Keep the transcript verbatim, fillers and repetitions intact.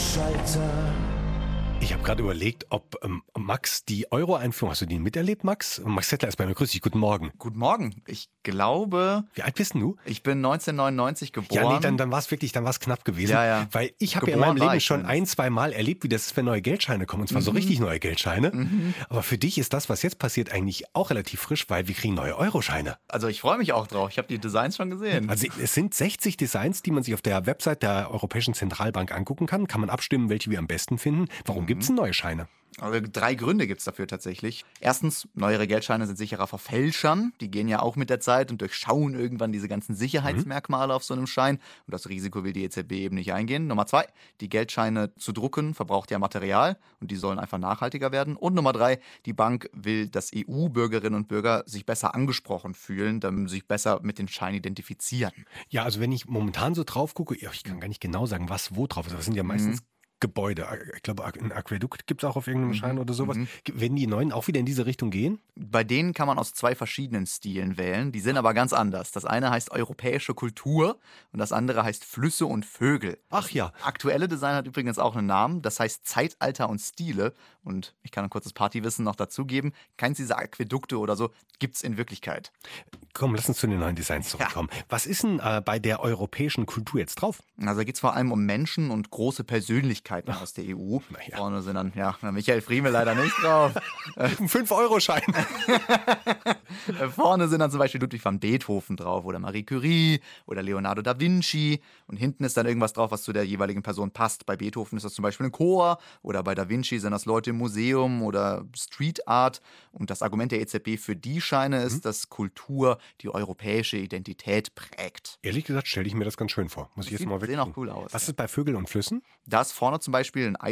Schalter. Ich habe gerade überlegt, ob ähm, Max die Euro-Einführung, hast du die miterlebt, Max? Max Settler ist bei mir. Grüß dich, guten Morgen. Guten Morgen. Ich glaube, Wie alt bist denn du? ich bin neunzehnhundertneunundneunzig geboren. Ja, nee, dann, dann war es wirklich, dann war es knapp gewesen. Ja, ja. Weil ich habe ja in Geboren meinem war Leben ich schon zumindest. ein, zwei Mal erlebt, wie das ist, wenn neue Geldscheine kommen. Und zwar so richtig neue Geldscheine. Aber für dich ist das, was jetzt passiert, eigentlich auch relativ frisch, weil wir kriegen neue Euroscheine. Also ich freue mich auch drauf. Ich habe die Designs schon gesehen. Also es sind sechzig Designs, die man sich auf der Website der Europäischen Zentralbank angucken kann. Kann man abstimmen, welche wir am besten finden. Warum gibt's denn neue Scheine? Also drei Gründe gibt es dafür tatsächlich. Erstens, neuere Geldscheine sind sicherer vor Fälschern. Die gehen ja auch mit der Zeit und durchschauen irgendwann diese ganzen Sicherheitsmerkmale auf so einem Schein. Und das Risiko will die E Z B eben nicht eingehen. Nummer zwei, die Geldscheine zu drucken verbraucht ja Material und die sollen einfach nachhaltiger werden. Und Nummer drei, die Bank will, dass E U-Bürgerinnen und Bürger sich besser angesprochen fühlen, damit sie sich besser mit den Scheinen identifizieren. Ja, also wenn ich momentan so drauf gucke, ja, ich kann gar nicht genau sagen, was wo drauf ist. Aber es sind ja meistens Gebäude. Ich glaube, ein Aquädukt gibt es auch auf irgendeinem Schein oder sowas. Werden die neuen auch wieder in diese Richtung gehen? Bei denen kann man aus zwei verschiedenen Stilen wählen. Die sind aber ganz anders. Das eine heißt europäische Kultur und das andere heißt Flüsse und Vögel. Ach ja. Aktuelle Design hat übrigens auch einen Namen. Das heißt Zeitalter und Stile. Und ich kann ein kurzes Partywissen noch dazugeben. Keins dieser Aquädukte oder so gibt es in Wirklichkeit. Komm, lass uns zu den neuen Designs zurückkommen. Was ist denn äh, bei der europäischen Kultur jetzt drauf? Also da geht es vor allem um Menschen und große Persönlichkeiten aus der E U. ja. Vorne sind dann, ja, Michael Friemel leider nicht drauf. Ein fünf Euro Schein. Vorne sind dann zum Beispiel Ludwig van Beethoven drauf oder Marie Curie oder Leonardo da Vinci. Und hinten ist dann irgendwas drauf, was zu der jeweiligen Person passt. Bei Beethoven ist das zum Beispiel ein Chor oder bei da Vinci sind das Leute im Museum oder Street Art. Und das Argument der E Z B für die Scheine ist, dass Kultur die europäische Identität prägt. Ehrlich gesagt stelle ich mir das ganz schön vor. Muss ich jetzt Sieht- mal wirklich sehen auch tun. cool aus. Was ist bei Vögeln und Flüssen? Da ist vorne zum Beispiel ein